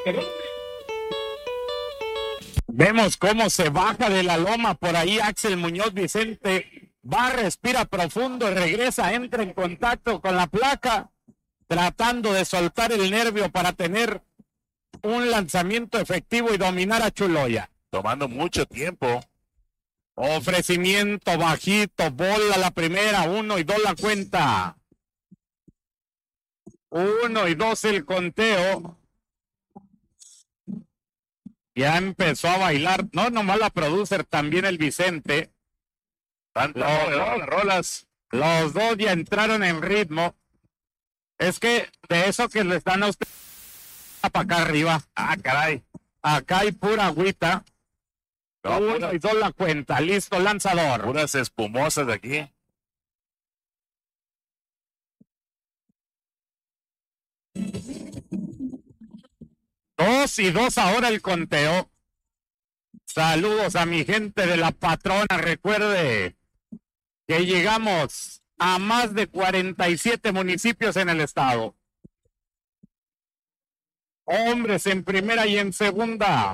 Vemos cómo se baja de la loma por ahí Axel Muñoz Vicente. Va, respira profundo, regresa, entra en contacto con la placa, tratando de soltar el nervio para tener un lanzamiento efectivo y dominar a Chuloya. Tomando mucho tiempo. Ofrecimiento bajito, bola la primera, 1 y 2 la cuenta. 1 y 2 el conteo. Ya empezó a bailar, no nomás la producer, también el Vicente. Las rolas. Los dos ya entraron en ritmo. Es que de eso que les dan a usted para acá arriba. Ah, caray. Acá hay pura agüita. No, 1 y 2 la cuenta, listo, lanzador. Puras espumosas de aquí. Dos y 2 ahora el conteo. Saludos a mi gente de La Patrona. Recuerde que llegamos a más de 47 municipios en el estado. Hombres en primera y en segunda.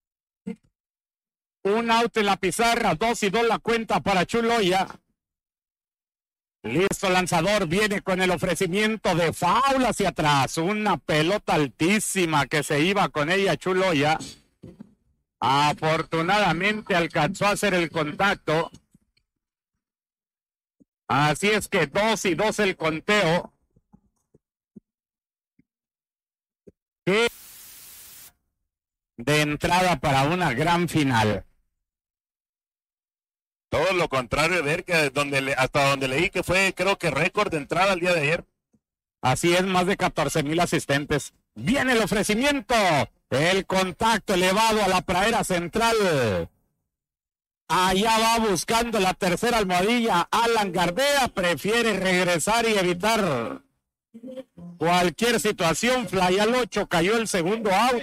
Un out en la pizarra, 2 y 2 la cuenta para Chuloya. Listo, lanzador, viene con el ofrecimiento de foul hacia atrás. Una pelota altísima que se iba con ella Chuloya. Afortunadamente alcanzó a hacer el contacto. Así es que 2 y 2 el conteo. De entrada para una gran final. Todo lo contrario de ver que hasta donde leí que fue, creo que récord de entrada el día de ayer. Así es, más de 14,000 asistentes. Viene el ofrecimiento. El contacto elevado a la pradera central. Allá va buscando la tercera almohadilla. Alan Gardea prefiere regresar y evitar cualquier situación. Fly al 8, cayó el segundo out.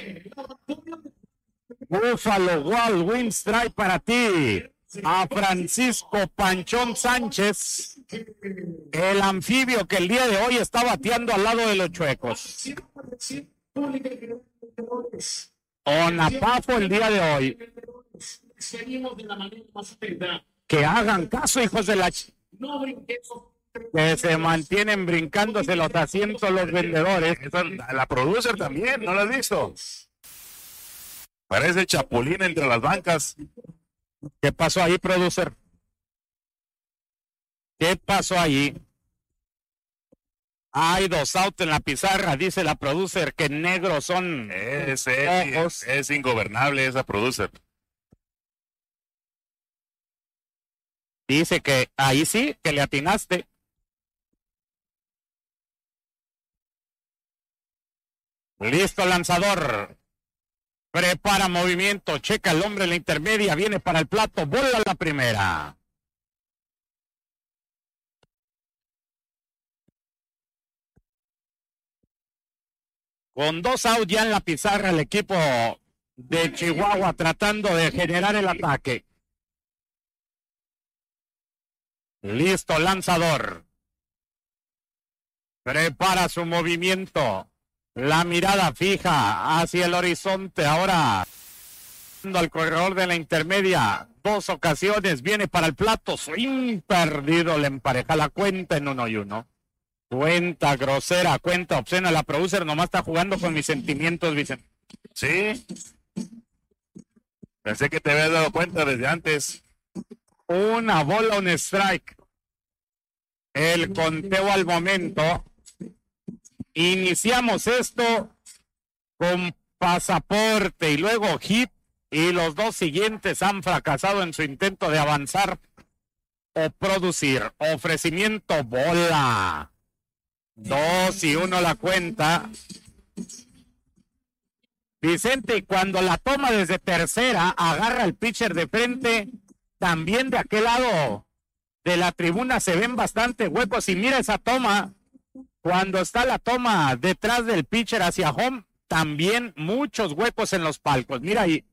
Buffalo Wild Wing Strike para ti. A Francisco Panchón Sánchez, el anfibio que el día de hoy está bateando al lado de los chuecos. Onapafo el día de hoy. Que hagan caso, hijos de la... Que se mantienen brincándose los asientos los vendedores. La producer también, ¿no la has visto? Parece chapulín entre las bancas. ¿Qué pasó ahí, producer? ¿Qué pasó ahí? Hay 2 outs en la pizarra, dice la producer, que negros son ojos. Es ingobernable esa producer. Dice que ahí sí, que le atinaste. Listo, lanzador. Prepara movimiento, checa el hombre en la intermedia, viene para el plato, bola la primera. Con 2 outs ya en la pizarra el equipo de Chihuahua tratando de generar el ataque. Listo, lanzador. Prepara su movimiento. La mirada fija hacia el horizonte. Ahora al corredor de la intermedia. 2 ocasiones. Viene para el plato. Swing perdido. Le empareja la cuenta en 1 y 1. Cuenta grosera, cuenta obscena. La producer nomás está jugando con mis sentimientos, Vicente. Sí. Pensé que te habías dado cuenta desde antes. Una bola, un strike. El conteo al momento. Iniciamos esto con pasaporte y luego hit, y los 2 siguientes han fracasado en su intento de avanzar o producir. Ofrecimiento, bola. 2 y 1 la cuenta. Vicente, y cuando la toma desde tercera, agarra el pitcher de frente, también de aquel lado de la tribuna se ven bastante huecos, y mira esa toma. Cuando está la toma detrás del pitcher hacia home, también muchos huecos en los palcos. Mira ahí.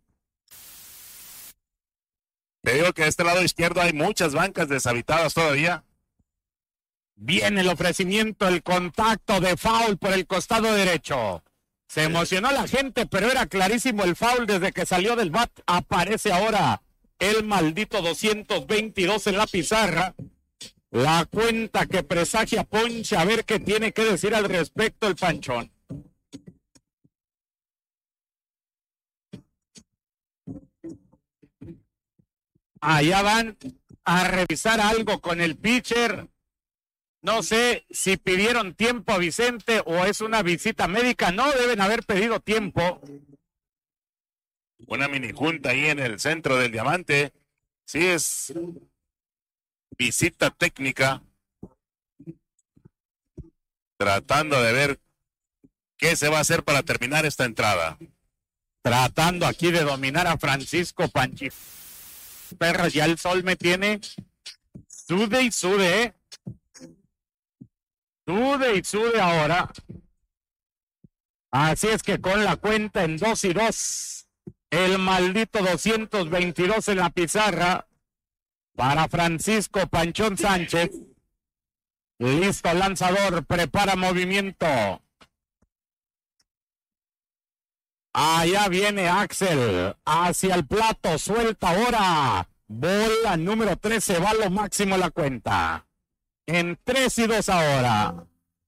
Te digo que de este lado izquierdo hay muchas bancas deshabitadas todavía. Viene el ofrecimiento, el contacto de foul por el costado derecho. Se emocionó la gente, pero era clarísimo el foul desde que salió del bat. Aparece ahora el maldito 222 en la pizarra. La cuenta que presagia ponche, a ver qué tiene que decir al respecto el Panchón. Allá van a revisar algo con el pitcher. No sé si pidieron tiempo a Vicente o es una visita médica. No deben haber pedido tiempo. Una mini junta ahí en el centro del Diamante. Sí, es visita técnica. Tratando de ver qué se va a hacer para terminar esta entrada. Tratando aquí de dominar a Francisco Panchi. Perras, ya el sol me tiene sude y sude, ¿eh? Sude y sude ahora. Así es que con la cuenta en 2-2, el maldito 222 en la pizarra para Francisco Panchón Sánchez. Listo, lanzador, prepara movimiento. Allá viene Axel, hacia el plato, suelta ahora. Bola número 13, va a lo máximo la cuenta. En 3-2 ahora.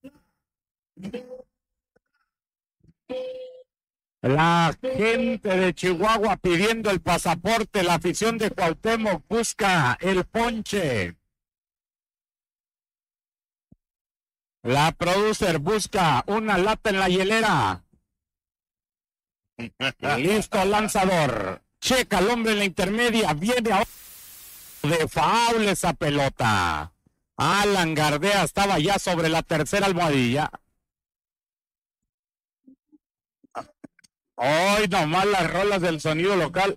La gente de Chihuahua pidiendo el pasaporte, la afición de Cuauhtémoc busca el ponche. La producer busca una lata en la hielera. Listo, lanzador. Checa el hombre en la intermedia. Viene ahora de foul esa pelota. Alan Gardea estaba ya sobre la tercera almohadilla. Hoy nomás las rolas del sonido local.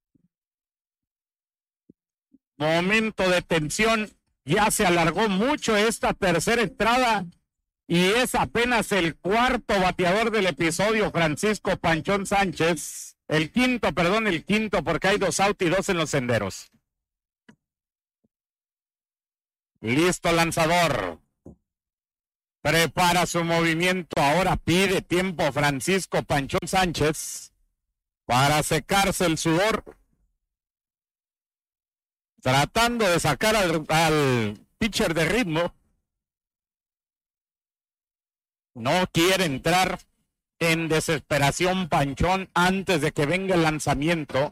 Momento de tensión. Ya se alargó mucho esta tercera entrada. Y es apenas el cuarto bateador del episodio, Francisco Panchón Sánchez. El quinto, porque hay 2 out y 2 en los senderos. Listo, lanzador. Prepara su movimiento. Ahora pide tiempo Francisco Panchón Sánchez para secarse el sudor. Tratando de sacar al pitcher de ritmo. No quiere entrar en desesperación Panchón antes de que venga el lanzamiento.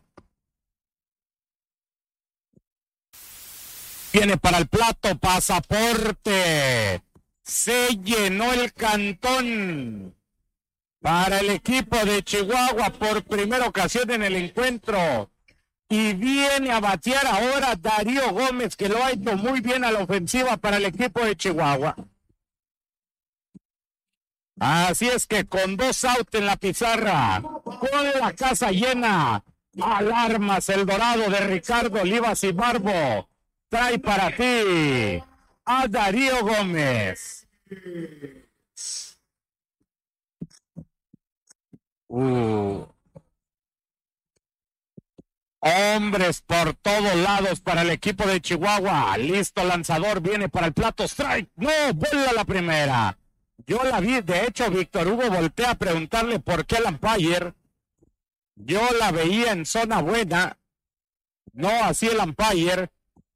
Viene para el plato, pasaporte. Se llenó el cantón para el equipo de Chihuahua por primera ocasión en el encuentro. Y viene a batear ahora Darío Gómez, que lo ha hecho muy bien a la ofensiva para el equipo de Chihuahua. Así es que con 2 out en la pizarra, con la casa llena, alarmas el dorado de Ricardo Olivas y Barbo. Trae para ti a Darío Gómez. Hombres por todos lados para el equipo de Chihuahua. Listo, lanzador, viene para el plato, strike. No, vuela la primera. Yo la vi, de hecho, Víctor Hugo voltea a preguntarle por qué el umpire. Yo la veía en zona buena, no así el umpire.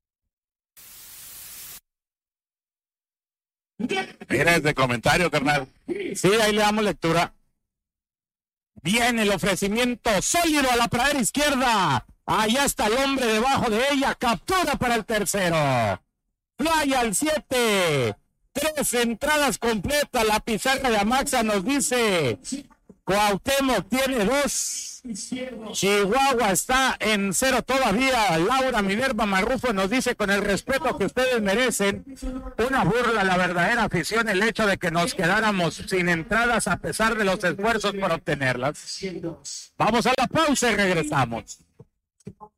Mira ese comentario, carnal. Sí, ahí le damos lectura. Viene el ofrecimiento sólido a la pradera izquierda. Allá está el hombre debajo de ella. Captura para el tercero. Fly al 7. 3 entradas completas. La pizarra de Amaxa nos dice Cuauhtémoc tiene 2. Chihuahua está en 0 todavía. Laura Minerva Marrufo nos dice, con el respeto que ustedes merecen, una burla a la verdadera afición el hecho de que nos quedáramos sin entradas a pesar de los esfuerzos por obtenerlas. Vamos a la pausa y regresamos.